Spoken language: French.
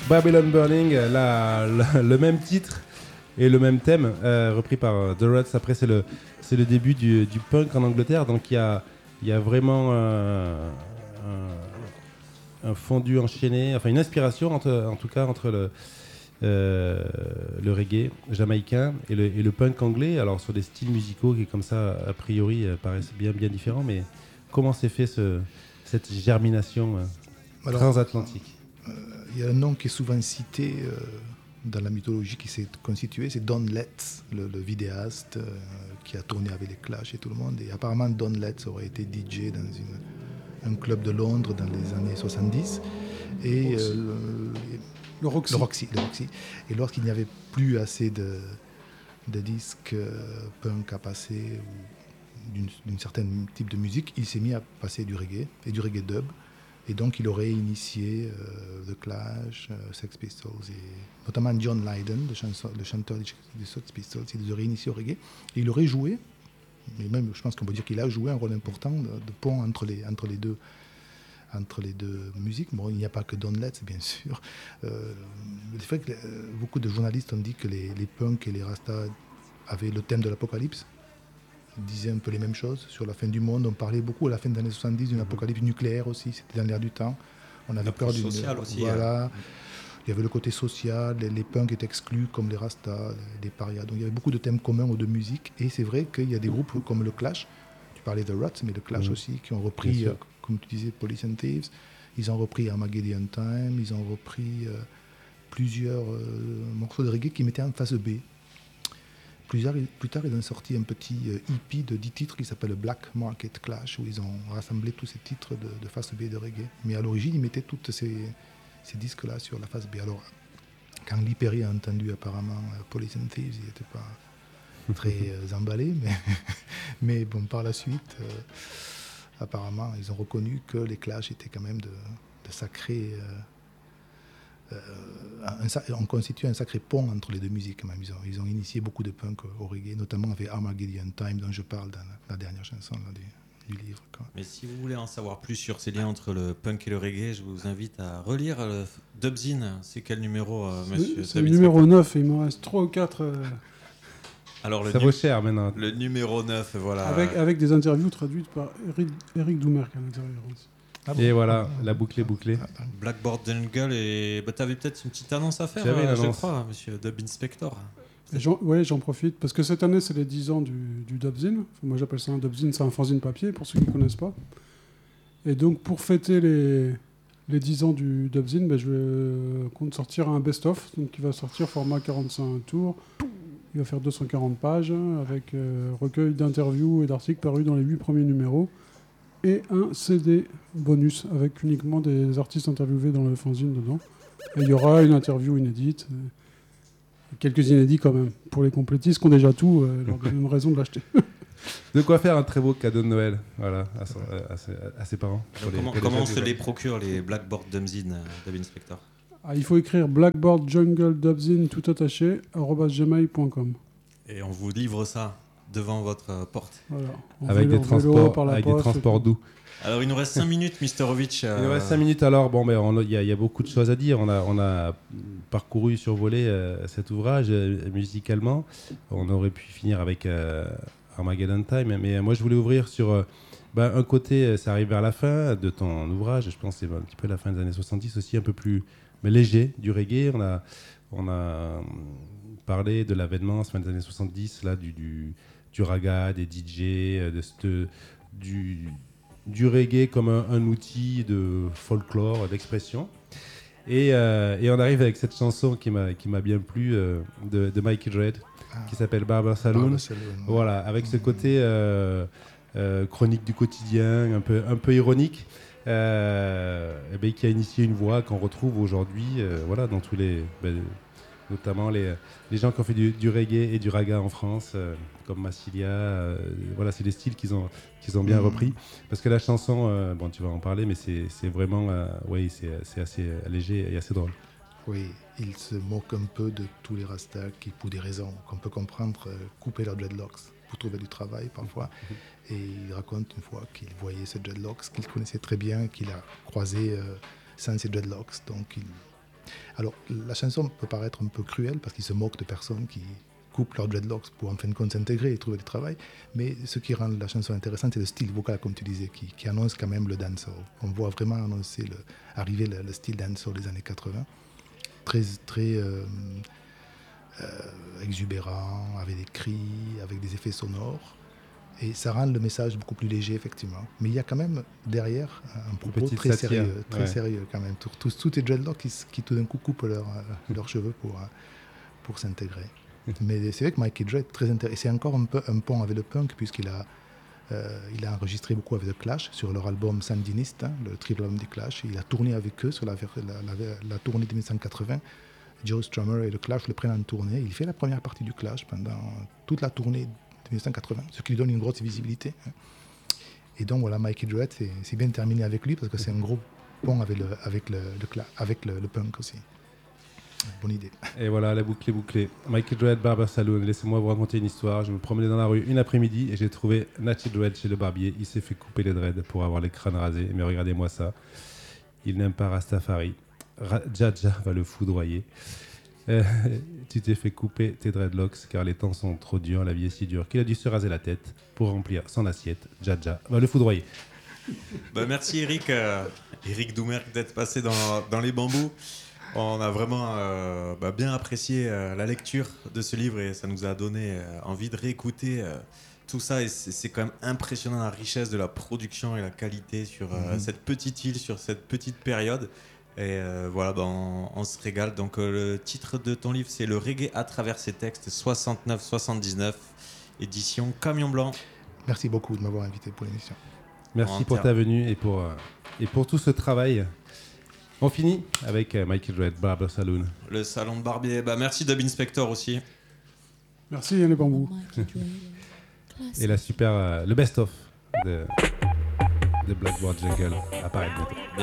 Babylon Burning, le même titre et le même thème, repris par The Ruts. Après, c'est le début du punk en Angleterre, donc il y a vraiment un fondu enchaîné, enfin une inspiration en tout cas entre le reggae jamaïcain et le punk anglais, alors sur des styles musicaux qui comme ça a priori paraissent bien différents, mais comment s'est fait cette germination transatlantique? Il y a un nom qui est souvent cité dans la mythologie qui s'est constitué, c'est Don Letts, le vidéaste qui a tourné avec les Clash et tout le monde. Et apparemment, Don Letts aurait été DJ dans un club de Londres dans les années 70. Et le Roxy. Et lorsqu'il n'y avait plus assez de disques punk à passer ou d'une certaine type de musique, il s'est mis à passer du reggae et du reggae dub. Et donc, il aurait initié The Clash, Sex Pistols, et notamment John Lydon, le chanteur des Sex Pistols. Il les aurait initiés au reggae. Et il aurait joué, et même je pense qu'on peut dire qu'il a joué un rôle important de pont entre les deux musiques. Bon, il n'y a pas que Don Letts, bien sûr. Le fait que beaucoup de journalistes ont dit que les punks et les rastas avaient le thème de l'apocalypse. Ils disaient un peu les mêmes choses sur la fin du monde. On parlait beaucoup à la fin des années 70 d'une apocalypse nucléaire aussi. C'était dans l'air du temps. On avait peur d'une... sociale aussi. Voilà. Il y avait le côté social. Les punks étaient exclus comme les rastas, les parias. Donc il y avait beaucoup de thèmes communs ou de musique. Et c'est vrai qu'il y a des groupes comme le Clash. Tu parlais de Ruts, mais le Clash aussi, qui ont repris, comme tu disais, Police and Thieves. Ils ont repris Armageddon Time. Ils ont repris plusieurs morceaux de reggae qui mettaient en face B. Plus tard, ils ont sorti un petit EP de 10 titres qui s'appelle Black Market Clash, où ils ont rassemblé tous ces titres de face B de reggae. Mais à l'origine, ils mettaient tous ces disques-là sur la face B. Alors, quand Lee Perry a entendu apparemment Police and Thieves, il n'était pas très emballé, mais bon, par la suite, apparemment, ils ont reconnu que les Clash étaient quand même de sacrés... on constitue un sacré pont entre les deux musiques. Même. Ils ont initié beaucoup de punk au reggae, notamment avec Armageddon Time, dont je parle dans la dernière chanson là, du livre. Quoi. Mais si vous voulez en savoir plus sur ces liens entre le punk et le reggae, je vous invite à relire le Dubzine. C'est quel numéro, monsieur? C'est le numéro 9, et il m'en reste 3 ou 4. Alors, ça vaut cher maintenant. Le numéro 9, voilà. Avec des interviews traduites par Eric Doumerc à l'intérieur aussi. Ah bon. Et voilà, la boucle est bouclée. Blackboard Jungle, et tu avais peut-être une petite annonce à faire, je crois, monsieur Dub Inspector. Oui, j'en profite, parce que cette année, c'est les 10 ans du Dubzine. Enfin, moi, j'appelle ça un Dubzine, c'est un fanzine papier, pour ceux qui ne connaissent pas. Et donc, pour fêter les 10 ans du Dubzine, je compte sortir un best-of, donc qui va sortir format 45 tours. Il va faire 240 pages, avec recueil d'interviews et d'articles parus dans les 8 premiers numéros. Et un CD bonus avec uniquement des artistes interviewés dans le fanzine dedans. Et il y aura une interview inédite, quelques inédits quand même, pour les complétistes qui ont déjà tout, leur donner une raison de l'acheter. De quoi faire un très beau cadeau de Noël, voilà, à ses parents. Comment on se les procure, les Blackboard Dubzine, Dub Inspector? Il faut écrire Blackboard Jungle Dubzine tout attaché @gmail.com. Et on vous livre ça devant votre porte. Voilà. Avec des transports doux. Alors, il nous reste 5 minutes, Misterovitch. Il nous reste 5 minutes. Alors, bon, il y a beaucoup de choses à dire. On a parcouru, survolé cet ouvrage musicalement. On aurait pu finir avec Armageddon Time. Mais moi, je voulais ouvrir sur un côté, ça arrive vers la fin de ton ouvrage. Je pense que c'est un petit peu la fin des années 70 aussi, un peu plus léger du reggae. On a parlé de l'avènement à la fin des années 70, là, du raga, des DJ, du reggae comme un outil de folklore, d'expression. Et on arrive avec cette chanson qui m'a bien plu de Mikey Dread, qui s'appelle Barber Saloon. Voilà, avec ce côté chronique du quotidien, un peu ironique, qui a initié une voix qu'on retrouve aujourd'hui dans tous les... notamment les gens qui ont fait du reggae et du raga en France, comme Massilia, c'est des styles qu'ils ont bien repris. Parce que la chanson, tu vas en parler, mais c'est vraiment, c'est assez léger et assez drôle. Oui, il se moque un peu de tous les rastas qui, pour des raisons qu'on peut comprendre, coupaient leurs dreadlocks pour trouver du travail parfois. Et il raconte une fois qu'il voyait ces dreadlocks, qu'il connaissait très bien, qu'il a croisé sans ces dreadlocks. Donc Alors, la chanson peut paraître un peu cruelle parce qu'il se moque de personnes qui coupent leurs dreadlocks pour en fin de compte s'intégrer et trouver du travail. Mais ce qui rend la chanson intéressante, c'est le style vocal, comme tu disais, qui annonce quand même le dancehall. On voit vraiment annoncer arriver le style dancehall des années 80. Très exubérant, avec des cris, avec des effets sonores. Et ça rend le message beaucoup plus léger, effectivement. Mais il y a quand même derrière un propos très sérieux, sérieux quand même. Tous ces dreadlocks qui tout d'un coup coupent leurs cheveux pour s'intégrer. Mais c'est vrai que Mikey Dread est très intéressant. C'est encore un peu un pont avec le punk, puisqu'il a enregistré beaucoup avec The Clash sur leur album Sandiniste, le triple album des Clash. Il a tourné avec eux sur la tournée de 1980. Joe Strummer et The Clash le prennent en tournée. Il fait la première partie du Clash pendant toute la tournée de 1980, ce qui lui donne une grosse visibilité. Et donc voilà, Mikey Dread, c'est bien terminé avec lui parce que c'est un gros pont avec le punk aussi. Bonne idée. Et voilà, la boucle est bouclée. Mikey Dread, Barber Saloon. Laissez-moi vous raconter une histoire. Je me promenais dans la rue une après-midi et j'ai trouvé Natty Dread chez le barbier. Il s'est fait couper les dreads pour avoir les crânes rasés. Mais regardez-moi ça. Il n'aime pas Rastafari. Jaja va le foudroyer. Tu t'es fait couper tes dreadlocks car les temps sont trop durs, la vie est si dure qu'il a dû se raser la tête pour remplir son assiette. Jaja va le foudroyer. Merci Eric Doumer d'être passé dans les bambous. On a vraiment bien apprécié la lecture de ce livre et ça nous a donné envie de réécouter tout ça. Et c'est quand même impressionnant la richesse de la production et la qualité sur cette petite île, sur cette petite période. Et voilà, on se régale. Donc le titre de ton livre, c'est Le reggae à travers ses textes, 69-79, édition Camion Blanc. Merci beaucoup de m'avoir invité pour l'émission. Merci pour ta venue et pour tout ce travail. On finit avec Michael Dread, Barber Saloon. Le salon de barbier. Merci Dub Inspector aussi. Merci Yann les Bambous. Et le best-of de Blackboard Jungle apparaît bientôt.